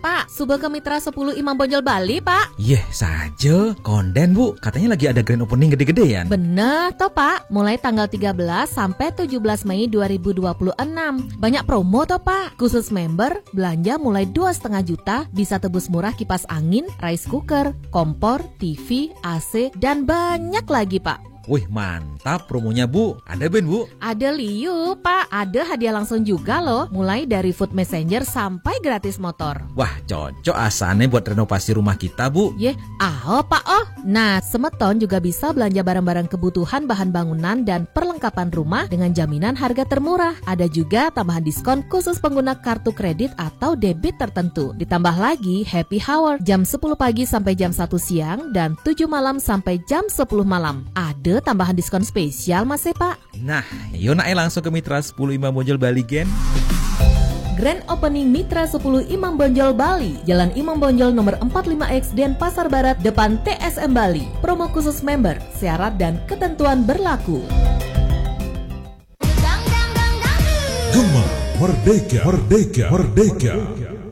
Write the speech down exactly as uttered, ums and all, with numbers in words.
Pak, Subaka Mitra sepuluh Imam Bonjol Bali, Pak. Yeh saja, konden Bu, katanya lagi ada grand opening gede-gedean. Bener toh Pak, mulai tanggal tiga belas sampai tujuh belas Mei dua ribu dua puluh enam. Banyak promo toh Pak, khusus member, belanja mulai dua koma lima juta, bisa tebus murah kipas angin, rice cooker, kompor, T V, A C, dan banyak lagi Pak. Wih mantap promonya Bu, ada Ben Bu? Ada liu Pak, ada hadiah langsung juga loh, mulai dari food messenger sampai gratis motor. Wah cocok asane buat renovasi rumah kita Bu. Yeh, ah Pak oh. Nah, Semeton juga bisa belanja barang-barang kebutuhan bahan bangunan dan perlengkapan rumah dengan jaminan harga termurah. Ada juga tambahan diskon khusus pengguna kartu kredit atau debit tertentu. Ditambah lagi happy hour jam sepuluh pagi sampai jam satu siang dan tujuh malam sampai jam sepuluh malam. Ada tambahan diskon spesial Mas Pak. Nah, yuk naik langsung ke Mitra sepuluh Imam Bonjol Bali Gen. Grand Opening Mitra sepuluh Imam Bonjol Bali, Jalan Imam Bonjol nomor empat puluh lima X Denpasar Barat, depan T S M Bali. Promo khusus member, syarat dan ketentuan berlaku. Gemar Merdeka, Merdeka, Merdeka.